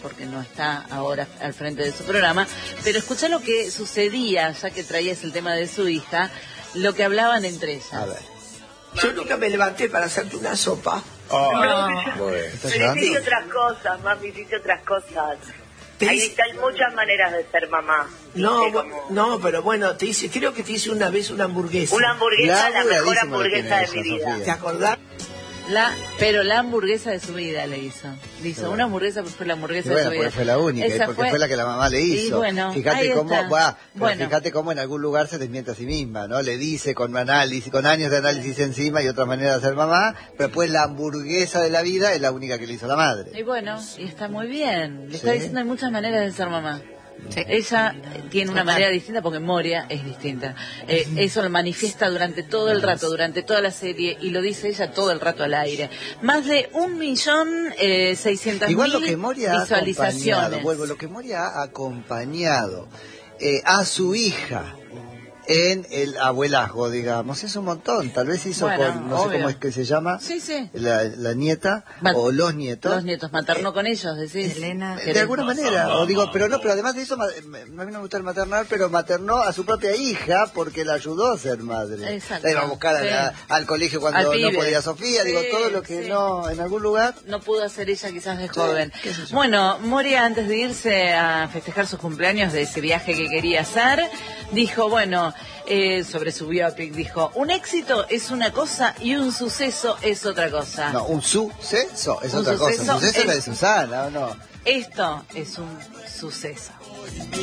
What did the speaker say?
porque no está ahora al frente de su programa, pero escuchá lo que sucedía, ya que traías el tema de su hija, lo que hablaban entre ellas. A ver. Yo nunca me levanté para hacerte una sopa. Pero hiciste otras cosas, mami, hiciste otras cosas. Hay muchas maneras de ser mamá. No, pero bueno, te hice, creo que te hice una vez una hamburguesa. Una hamburguesa, la mejor hamburguesa de mi vida. ¿Te acordás? Pero la hamburguesa de su vida le hizo. Le hizo una hamburguesa, pues fue la hamburguesa de su vida. Porque fue la única, Esa porque fue la que la mamá le hizo. Y bueno, fíjate cómo, fíjate cómo en algún lugar se desmiente a sí misma, ¿no? Le dice con análisis, con años de análisis encima y otra manera de ser mamá, pero después la hamburguesa de la vida es la única que le hizo la madre. Y bueno, y está muy bien. Le está diciendo hay muchas maneras de ser mamá. Sí. Ella tiene una manera distinta porque Moria es distinta. Eso lo manifiesta durante todo el rato, durante toda la serie, y lo dice ella todo el rato al aire. Más de 1.600.000 Igual lo que Moria visualizaciones. Lo que Moria ha acompañado a su hija en el abuelazgo, digamos, es un montón. Tal vez hizo con, no sé cómo es que se llama, la nieta o los nietos. Los nietos, maternó con ellos, decís. Elena. De alguna manera, pero además de eso, a mí no me gusta el maternar, pero maternó a su propia hija porque la ayudó a ser madre. Exacto. La iba a buscar al colegio cuando no podía Sofía, todo lo que no, en algún lugar. No pudo hacer ella quizás de joven. Bueno, Moria, antes de irse a festejar sus cumpleaños de ese viaje que quería hacer, dijo, sobre su biopic, dijo, un éxito es una cosa y un suceso es otra cosa. No, un suceso es otra cosa. Un suceso es la de Susana, ¿o no? Esto es un suceso.